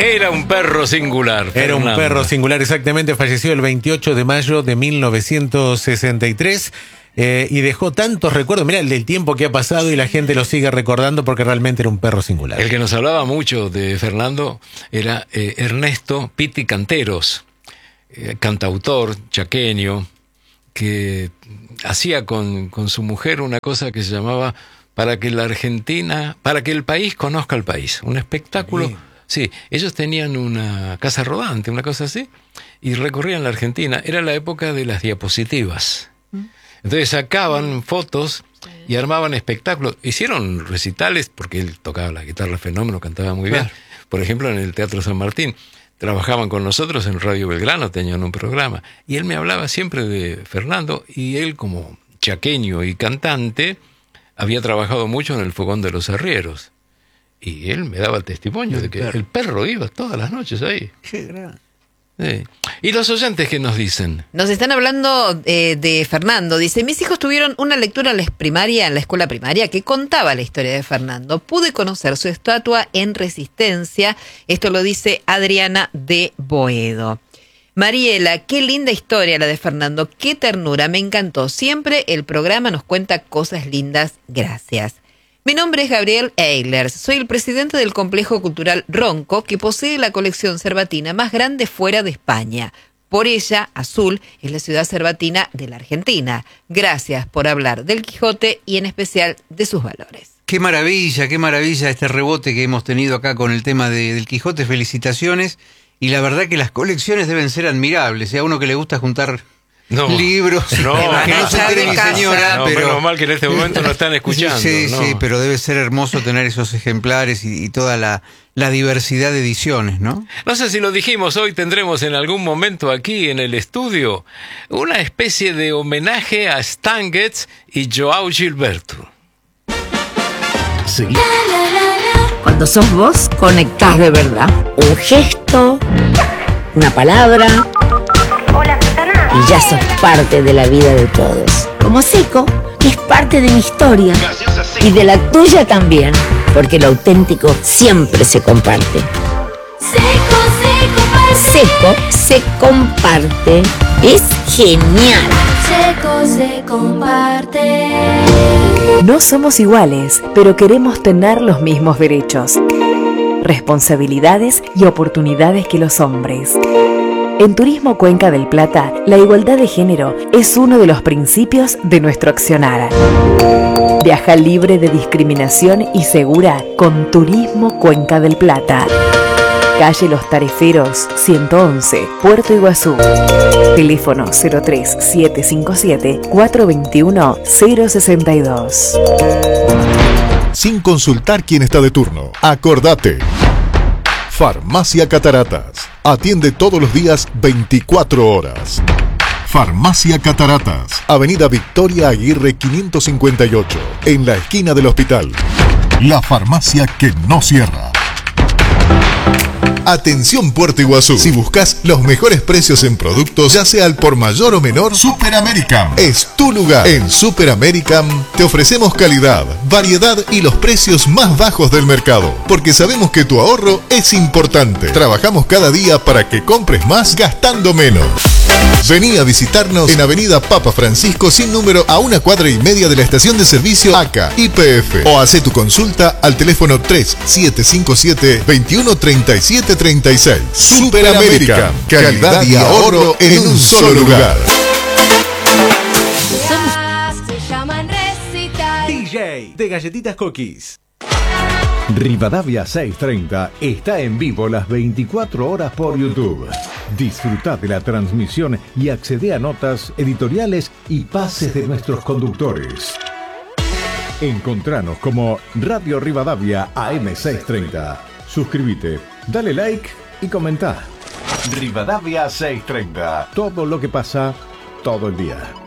Era un perro singular, Era Fernando. un perro singular, exactamente. Falleció el 28 de mayo de 1963 y dejó tantos recuerdos. Mirá, el del tiempo que ha pasado y la gente lo sigue recordando porque realmente era un perro singular. El que nos hablaba mucho de Fernando era Ernesto Pitti Canteros, cantautor chaqueño, que hacía con su mujer una cosa que se llamaba para que el país conozca al país. Un espectáculo. Bien. Sí, ellos tenían una casa rodante, una cosa así, y recorrían la Argentina. Era la época de las diapositivas. Entonces sacaban fotos y armaban espectáculos. Hicieron recitales, porque él tocaba la guitarra fenómeno, cantaba muy bien. Por ejemplo, en el Teatro San Martín. Trabajaban con nosotros en Radio Belgrano, tenían un programa. Y él me hablaba siempre de Fernando, y él, como chaqueño y cantante, había trabajado mucho en el Fogón de los Arrieros. Y él me daba el testimonio de que el perro iba todas las noches ahí. Qué gran. Sí. ¿Y los oyentes qué nos dicen? Nos están hablando de Fernando. Dice, mis hijos tuvieron una lectura en la escuela primaria, que contaba la historia de Fernando. Pude conocer su estatua en Resistencia. Esto lo dice Adriana de Boedo. Mariela, qué linda historia la de Fernando. Qué ternura, me encantó. Siempre el programa nos cuenta cosas lindas. Gracias. Mi nombre es Gabriel Eilers, soy el presidente del Complejo Cultural Ronco, que posee la colección cervatina más grande fuera de España. Por ella, Azul es la ciudad cervatina de la Argentina. Gracias por hablar del Quijote y en especial de sus valores. Qué maravilla este rebote que hemos tenido acá con el tema del Quijote. Felicitaciones. Y la verdad que las colecciones deben ser admirables. A uno que le gusta juntar libros, que no se entere mi señora, pero menos mal que en este momento no están escuchando. Sí, ¿no? sí, pero debe ser hermoso tener esos ejemplares y toda la diversidad de ediciones, ¿no? No sé si lo dijimos, hoy tendremos en algún momento aquí en el estudio una especie de homenaje a Stan Getz y Joao Gilberto. Sí. Cuando sos vos, conectás de verdad. Un gesto, una palabra, y ya sos parte de la vida de todos. Como Seco, que es parte de mi historia y de la tuya también, porque lo auténtico siempre se comparte. Seco se comparte. Es genial. Seco se comparte. No somos iguales, pero queremos tener los mismos derechos, responsabilidades y oportunidades que los hombres. En Turismo Cuenca del Plata, la igualdad de género es uno de los principios de nuestro accionar. Viaja libre de discriminación y segura con Turismo Cuenca del Plata. Calle Los Tareferos, 111, Puerto Iguazú. Teléfono 03-757-421-062. Sin consultar quién está de turno. Acordate. Farmacia Cataratas. Atiende todos los días 24 horas. Farmacia Cataratas. Avenida Victoria Aguirre 558. En la esquina del hospital. La farmacia que no cierra. Atención Puerto Iguazú. Si buscas los mejores precios en productos, ya sea al por mayor o menor, Super American es tu lugar. En Super American te ofrecemos calidad, variedad y los precios más bajos del mercado, porque sabemos que tu ahorro es importante. Trabajamos cada día para que compres más gastando menos. Vení a visitarnos en Avenida Papa Francisco sin número, a 1 cuadra y media de la estación de servicio ACA YPF, o hacé tu consulta al teléfono 3755-213736. Super American, calidad y ahorro en un solo lugar. Se llaman recital. DJ de Galletitas Cookies. Rivadavia 630 está en vivo las 24 horas por YouTube. Disfruta de la transmisión y accede a notas, editoriales y pases de nuestros conductores. Encontranos como Radio Rivadavia AM630. Suscríbete, dale like y comenta. Rivadavia 630. Todo lo que pasa todo el día.